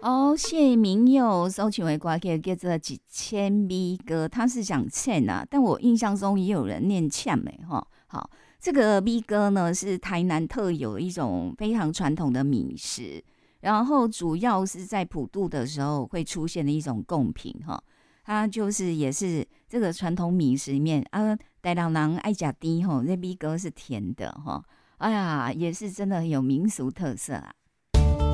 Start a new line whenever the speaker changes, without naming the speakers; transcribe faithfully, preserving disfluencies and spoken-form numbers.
哦，谢明佑搜寻为歌叫叫做一千米歌，他是讲欠啊，但我印象中也有人念欠美哈。好，这个米歌呢是台南特有的一种非常传统的米食，然后主要是在普渡的时候会出现的一种贡品哈。它就是也是这个传统米食里面啊，台南人爱吃甜吼，这米歌是甜的哈。哎呀，也是真的很有民俗特色啊。